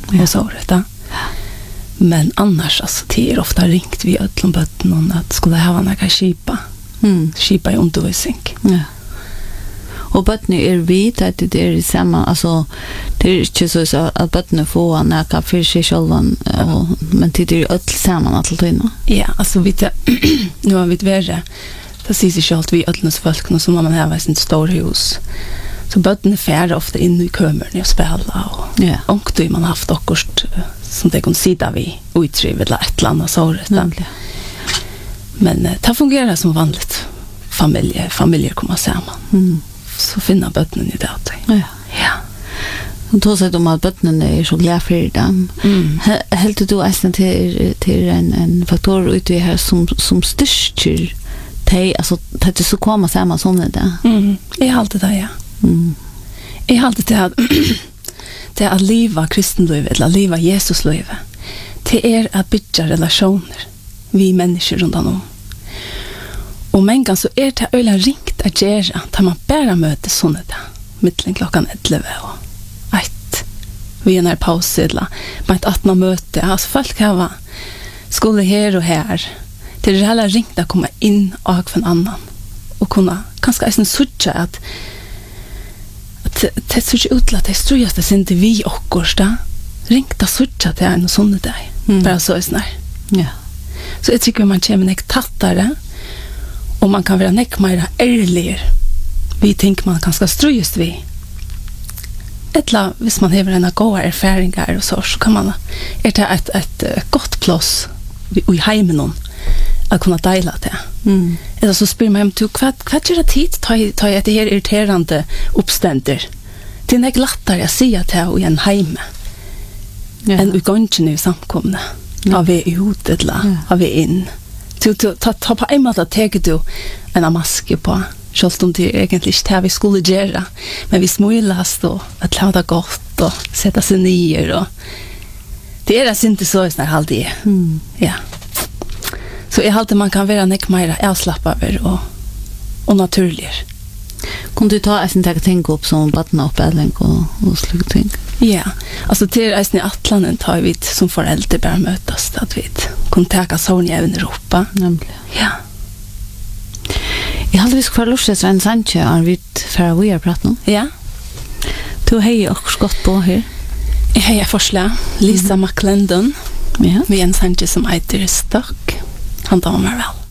och så rätt. Men annars alltså det är ofta ringt vi öllum bötten att skulle ha några skipa. Skipa i undervisning. Ja. Och bötten är vit att det är samma alltså det är inte så att bötten får några för sig själva men det är öll samman allt inne. Ja, alltså vi nu har vi värre. Det säger sig självt vi öllens folk och så man har i sin stor hus. Så bötten är färre ofta in i kömren och spela och då man haft akkurat som det kan sitta vi utrivet eller ett eller annat så rätt. Men det fungerar som vanligt. Familjer kommer samman. Så finna bötten i det. Ja. Och då säger de att bötten är så glad för dem. Helt du ästen till en faktor ute här som styrker dig, alltså att det så komma samma sån där. Jag har alltid det, ja. Jag har alltid det att leva kristenlivet eller leva Jesuslivet. Det är att bygga relationer vi människor runt om. Och men så är det öla ringt att göra att man bara möter såna där mellan klockan 11 och 1. Vi är när paus eller bara att man möter alltså folk har skulle här och här. Det är hela ringt att komma in och för en annan och kunna kanske en sucha att det så ut att det strujas det inte vi och korsta ringt att sucha till en sån där. Bara så är snär. Ja. Så jag tycker man kommer näck tattare och man kan vara näck mer ärlig. Vi tänker man kanske strujas vi. Ettla hvis man har en goda erfaringar och så kan man är det ett gott plats i hemmen att kunna dela det. Eller så spyr man till vad gör det tid ta det här irriterande uppständer. Det är glattare att säga till i en hemme än i gången i samkomna. Har vi ut eller har vi in. Ta på en måte teker du en maske på. Självt om det egentligen inte här vi skulle göra. Men vi smulas då att låta gott och sätta sig ner. Och det är inte så snart allt det. Ja. Så jag alltid man kan vara näck mer avslappad och naturlig. Kunde du ta en tänka upp som vattna upp eller och slut ting? Ja, alltså till resten i Atlanten tar vi som föräldrar bara mötas att vi kan ta sån även i Europa. Nämligen. Ja. Jag hade visst kvar lustigt en sanche och vi för vi har pratat nu. Ja. Du hej och skott på här. Jag hejar forsla Lisa McClendon. Ja. Med en sanche som heter Stuck. Han tar mig väl.